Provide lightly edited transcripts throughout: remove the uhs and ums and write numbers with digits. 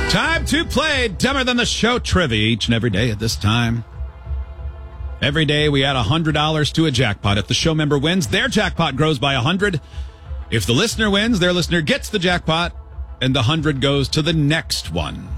Time to play Dumber Than the Show trivia each and every day at this time. Every day we add $100 to a jackpot. If the show member wins, their jackpot grows by 100. If the listener wins, their listener gets the jackpot, and the 100 goes to the next one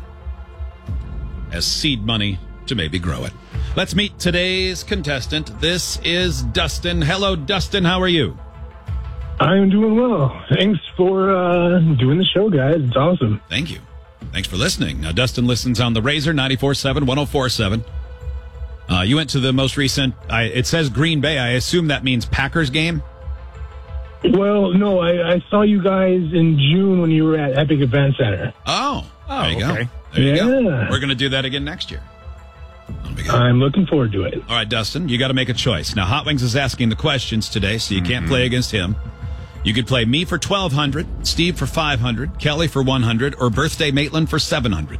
as seed money to maybe grow it. Let's meet today's contestant. This is Dustin. Hello, Dustin. How are you? I'm doing well. Thanks for doing the show, guys. It's awesome. Thank you. Thanks for listening. Now, Dustin listens on the Razor 94.7, 104.7. You went to the most recent, it says Green Bay. I assume that means Packers game? Well, no, I saw you guys in June when you were at Epic Event Center. Oh, there you okay. go. There you go. Yeah. We're going to do that again next year. That'll be good. I'm looking forward to it. All right, Dustin, you got to make a choice. Now, Hot Wings is asking the questions today, so you can't play against him. You could play me for $1,200, Steve for $500, Kelly for $100, or Birthday Maitland for $700.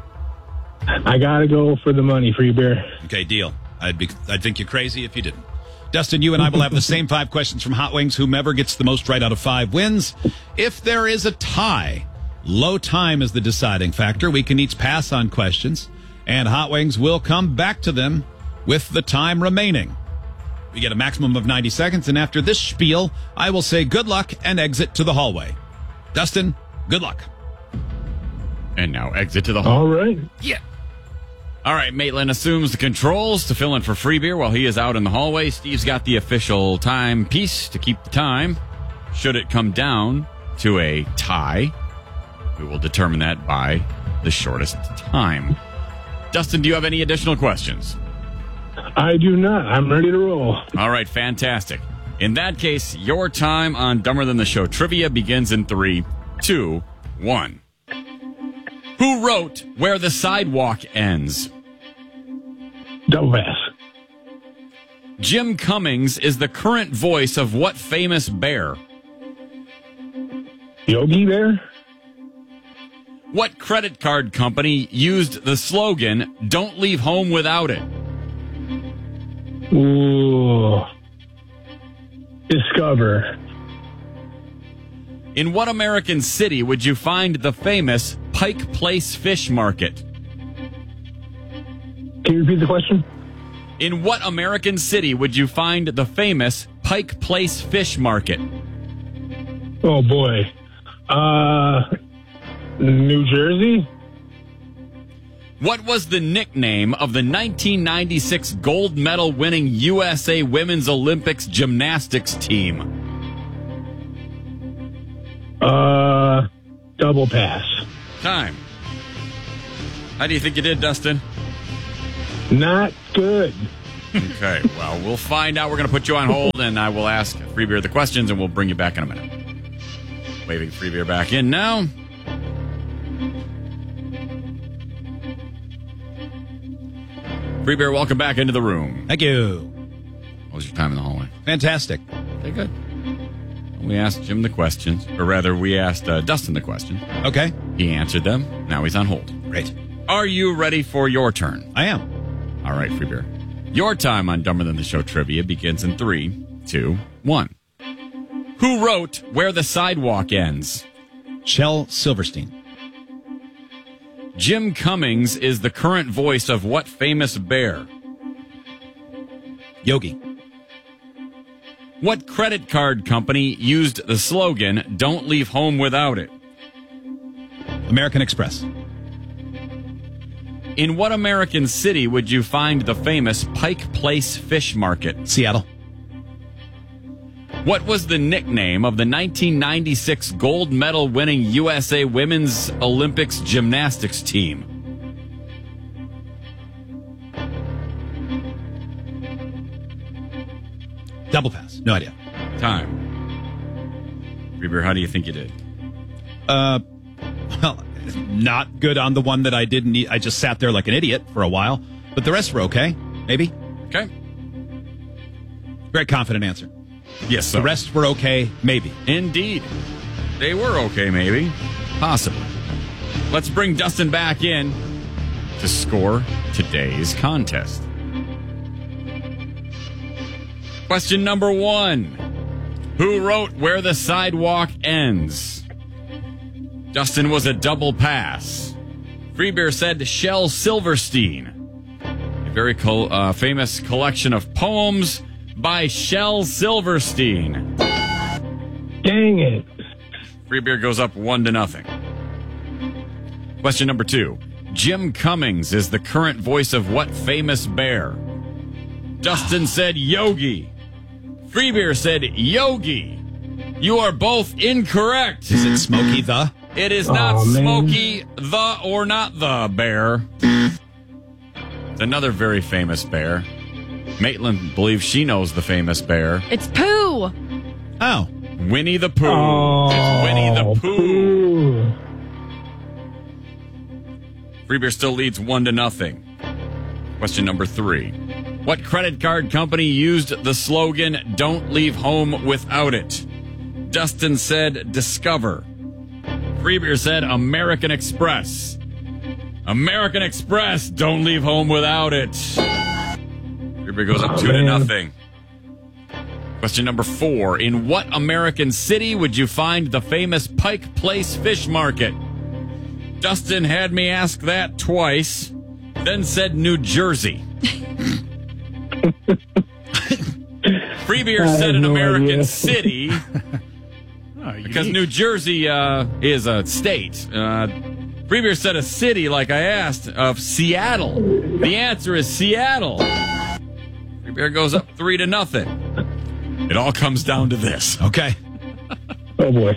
I got to go for the money, Free Beer. Okay, deal. I'd think you're crazy if you didn't. Dustin, you and I will have the same 5 questions from Hot Wings. Whomever gets the most right out of 5 wins. If there is a tie, low time is the deciding factor. We can each pass on questions, and Hot Wings will come back to them with the time remaining. We get a maximum of 90 seconds, and after this spiel, I will say good luck and exit to the hallway. Dustin, good luck. And now exit to the hallway. All right. Yeah. All right, Maitland assumes the controls to fill in for Free Beer while he is out in the hallway. Steve's got the official time piece to keep the time. Should it come down to a tie, we will determine that by the shortest time. Dustin, do you have any additional questions? I do not. I'm ready to roll. All right, fantastic. In that case, your time on Dumber Than the Show trivia begins in 3, 2, 1. Who wrote Where the Sidewalk Ends? Double pass. Jim Cummings is the current voice of what famous bear? Yogi Bear? What credit card company used the slogan, "Don't leave home without it"? Ooh. Discover. In what American city would you find the famous Pike Place Fish Market? Can you repeat the question? In what American city would you find the famous Pike Place Fish Market? Oh, boy. New Jersey? What was the nickname of the 1996 gold medal winning USA Women's Olympics gymnastics team? Double pass. Time. How do you think you did, Dustin? Not good. Okay, well, we'll find out. We're going to put you on hold, and I will ask Free Beer the questions, and we'll bring you back in a minute. Waving Free Beer back in now. Free Beer, welcome back into the room. Thank you. What was your time in the hallway? Fantastic. Okay, good. We asked Jim the questions, or rather, we asked Dustin the question. Okay. He answered them. Now he's on hold. Great. Are you ready for your turn? I am. All right, Free Beer. Your time on Dumber Than the Show trivia begins in 3, 2, 1. Who wrote Where the Sidewalk Ends? Shel Silverstein. Jim Cummings is the current voice of what famous bear? Yogi. What credit card company used the slogan, "Don't leave home without it"? American Express. In what American city would you find the famous Pike Place Fish Market? Seattle. What was the nickname of the 1996 gold medal winning USA Women's Olympics gymnastics team? Double pass. No idea. Time. Reber, how do you think you did? Well, not good on the one that I didn't need. I just sat there like an idiot for a while, but the rest were okay. Maybe. Okay. Very confident answer. Yes, sir. The rest were okay. Maybe. Indeed. They were okay, maybe. Possibly. Let's bring Dustin back in to score today's contest. Question number 1. Who wrote Where the Sidewalk Ends? Dustin was a double pass. Free Beer said Shel Silverstein. A very famous collection of poems by Shel Silverstein. Dang it. Free Beer goes up 1-0. Question number 2. Jim Cummings is the current voice of what famous bear? Dustin said Yogi. Free Beer said Yogi. You are both incorrect. Is it Smokey the? It is not Aw, man. Smokey the or not the bear. It's another very famous bear. Maitland believes she knows the famous bear. It's Pooh. Oh. Winnie the Pooh. Oh, It's Winnie the Pooh. Pooh. Free Beer still leads 1-0. Question number 3. What credit card company used the slogan, "Don't leave home without it"? Dustin said Discover. Free Beer said American Express. American Express, don't leave home without it. Free Beer goes up 2-0. Question number 4. In what American city would you find the famous Pike Place Fish Market? Dustin had me ask that twice, then said New Jersey. Free Beer I said have an no American idea. city because New Jersey is a state. Free Beer said a city, like I asked, of Seattle. The answer is Seattle. Free Beer goes up 3-0. It all comes down to this. Okay. Oh, boy.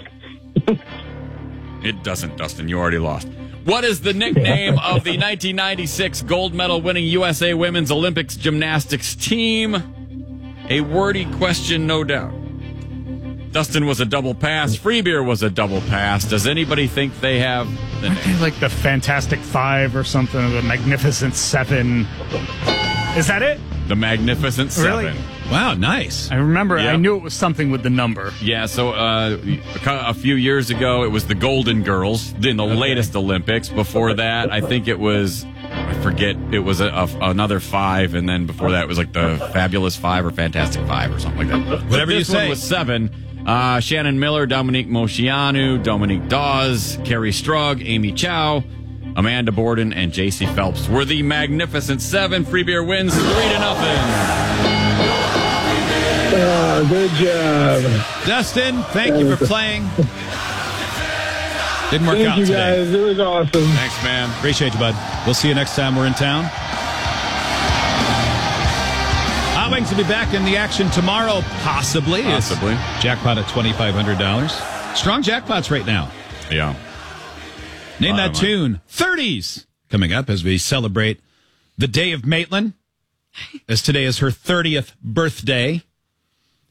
It doesn't, Dustin. You already lost. What is the nickname of the 1996 gold medal winning USA Women's Olympics gymnastics team? A wordy question, no doubt. Dustin was a double pass. Free Beer was a double pass. Does anybody think they have the name? Like the Fantastic Five or something, or the Magnificent Seven. Is that it? The Magnificent Seven. Really? Wow, nice. I remember, Yep. I knew it was something with the number. Yeah, so a few years ago, it was the Golden Girls in the latest Olympics. Before that, I think it was, I forget, it was another 5, and then before that, it was like the Fabulous 5 or Fantastic 5 or something like that. Whatever But this you say. one was 7. Shannon Miller, Dominique Moscianu, Dominique Dawes, Carrie Strug, Amy Chow, Amanda Borden, and J.C. Phelps were the Magnificent 7. Free Beer wins 3-0. Oh, good job. Dustin, thank you for playing. Didn't work Thank out you, today. guys. It was awesome. Thanks, man. Appreciate you, bud. We'll see you next time we're in town. Hot Wings will be back in the action tomorrow, possibly. Possibly. It's jackpot at $2,500. Strong jackpots right now. Yeah. Name Lot that of money. tune. 30s coming up as we celebrate the day of Maitland, as today is her 30th birthday.